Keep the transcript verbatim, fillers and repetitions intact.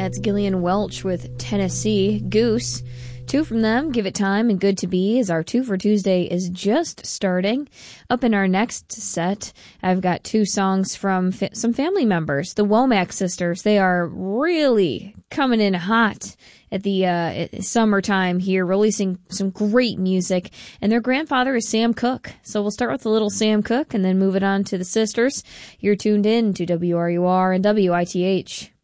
That's Gillian Welch with Tennessee. Goose. Two from them, Give It Time and Good to Be, as our Two for Tuesday is just starting. Up in our next set, I've got two songs from fa- some family members, the Womack sisters. They are really coming in hot at the uh, summertime here, releasing some great music. And their grandfather is Sam Cooke. So we'll start with the little Sam Cooke and then move it on to the sisters. You're tuned in to W R U R and W I T H.